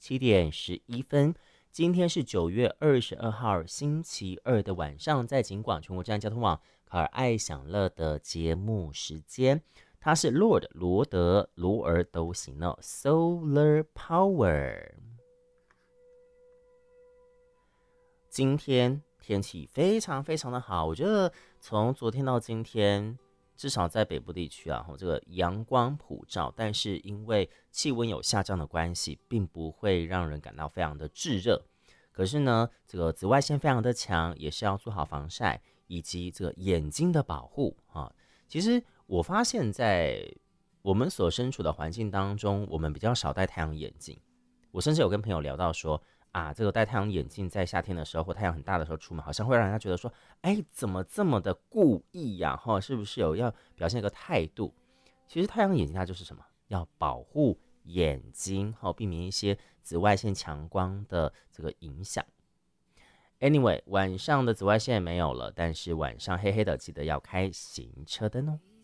7:11。今天是9月22号星期二的晚上，在警广全国站交通网卡尔爱享乐的节目时间，它是 Lord 罗德罗尔都行了 Solar Power。今天天气非常非常的好，我觉得从昨天到今天，至少在北部地区啊，这个阳光普照，但是因为气温有下降的关系，并不会让人感到非常的炙热。可是呢，这个紫外线非常的强，也是要做好防晒以及这个眼睛的保护啊。其实我发现，在我们所身处的环境当中，我们比较少戴太阳眼镜。我甚至有跟朋友聊到说，啊，这个戴太阳眼镜在夏天的时候或太阳很大的时候出门，好像会让人家觉得说，哎，怎么这么的故意呀？是不是有要表现一个态度？其实太阳眼镜它就是什么？要保护眼睛，避免一些紫外线强光的这个影响。Anyway， 晚上的紫外线没有了，但是晚上黑黑的，记得要开行车灯哦。